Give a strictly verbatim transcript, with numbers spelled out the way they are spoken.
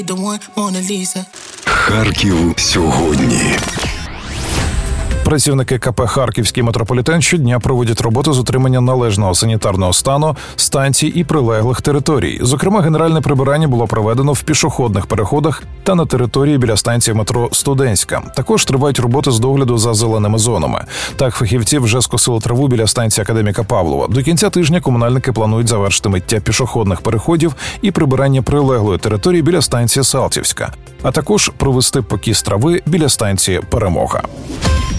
Харків сьогодні. Працівники КП «Харківський метрополітен» щодня проводять роботи з утримання належного санітарного стану станцій і прилеглих територій. Зокрема, генеральне прибирання було проведено в пішохідних переходах та на території біля станції метро «Студентська». Також тривають роботи з догляду за зеленими зонами. Так, фахівці вже скосили траву біля станції Академіка Павлова. До кінця тижня комунальники планують завершити миття пішохідних переходів і прибирання прилеглої території біля станції Салтівська, а також провести покіс трави біля станції Перемога.